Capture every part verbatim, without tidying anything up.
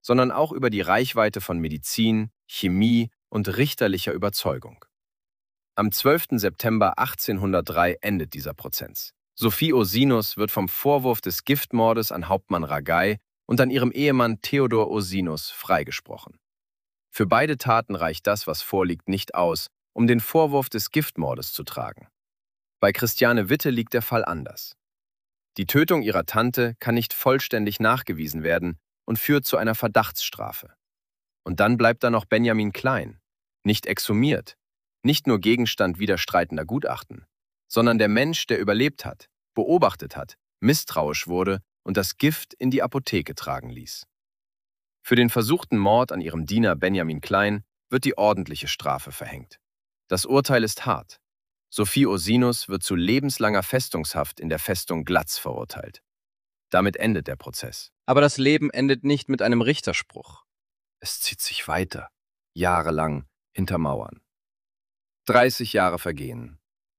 sondern auch über die Reichweite von Medizin, Chemie und richterlicher Überzeugung. Am zwölften September achtzehnhundertdrei endet dieser Prozess. Sophie Ursinus wird vom Vorwurf des Giftmordes an Hauptmann Ragai und an ihrem Ehemann Theodor Ursinus freigesprochen. Für beide Taten reicht das, was vorliegt, nicht aus, um den Vorwurf des Giftmordes zu tragen. Bei Christiane Witte liegt der Fall anders. Die Tötung ihrer Tante kann nicht vollständig nachgewiesen werden und führt zu einer Verdachtsstrafe. Und dann bleibt da noch Benjamin Klein, nicht exhumiert, nicht nur Gegenstand widerstreitender Gutachten, sondern der Mensch, der überlebt hat, beobachtet hat, misstrauisch wurde und das Gift in die Apotheke tragen ließ. Für den versuchten Mord an ihrem Diener Benjamin Klein wird die ordentliche Strafe verhängt. Das Urteil ist hart. Sophie Ursinus wird zu lebenslanger Festungshaft in der Festung Glatz verurteilt. Damit endet der Prozess. Aber das Leben endet nicht mit einem Richterspruch. Es zieht sich weiter, jahrelang hinter Mauern. dreißig Jahre vergehen.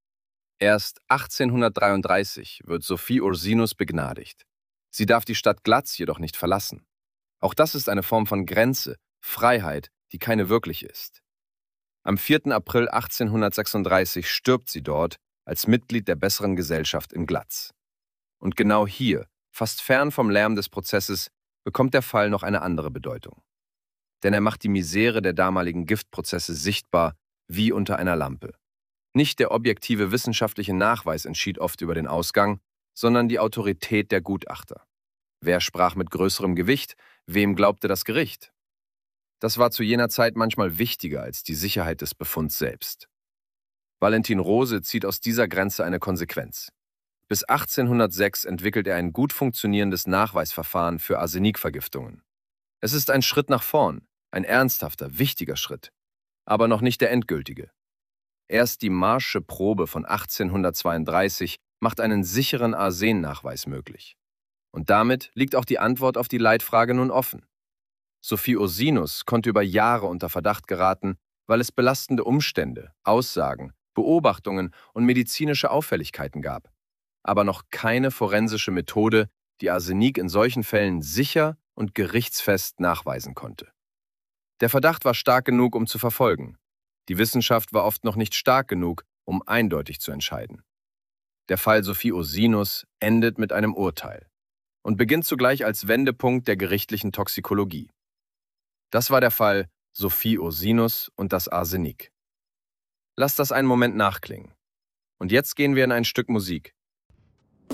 Erst achtzehnhundertdreiunddreißig wird Sophie Ursinus begnadigt. Sie darf die Stadt Glatz jedoch nicht verlassen. Auch das ist eine Form von Grenze, Freiheit, die keine wirkliche ist. Am vierten April achtzehnhundertsechsunddreißig stirbt sie dort als Mitglied der besseren Gesellschaft in Glatz. Und genau hier, fast fern vom Lärm des Prozesses, bekommt der Fall noch eine andere Bedeutung. Denn er macht die Misere der damaligen Giftprozesse sichtbar wie unter einer Lampe. Nicht der objektive wissenschaftliche Nachweis entschied oft über den Ausgang, sondern die Autorität der Gutachter. Wer sprach mit größerem Gewicht? Wem glaubte das Gericht? Das war zu jener Zeit manchmal wichtiger als die Sicherheit des Befunds selbst. Valentin Rose zieht aus dieser Grenze eine Konsequenz. Bis achtzehnhundertsechs entwickelt er ein gut funktionierendes Nachweisverfahren für Arsenikvergiftungen. Es ist ein Schritt nach vorn, ein ernsthafter, wichtiger Schritt, aber noch nicht der endgültige. Erst die Marsche Probe von achtzehnhundertzweiunddreißig macht einen sicheren Arsennachweis möglich. Und damit liegt auch die Antwort auf die Leitfrage nun offen. Sophie Ursinus konnte über Jahre unter Verdacht geraten, weil es belastende Umstände, Aussagen, Beobachtungen und medizinische Auffälligkeiten gab. Aber noch keine forensische Methode, die Arsenik in solchen Fällen sicher und gerichtsfest nachweisen konnte. Der Verdacht war stark genug, um zu verfolgen. Die Wissenschaft war oft noch nicht stark genug, um eindeutig zu entscheiden. Der Fall Sophie Ursinus endet mit einem Urteil und beginnt zugleich als Wendepunkt der gerichtlichen Toxikologie. Das war der Fall Sophie Ursinus und das Arsenik. Lasst das einen Moment nachklingen. Und jetzt gehen wir in ein Stück Musik.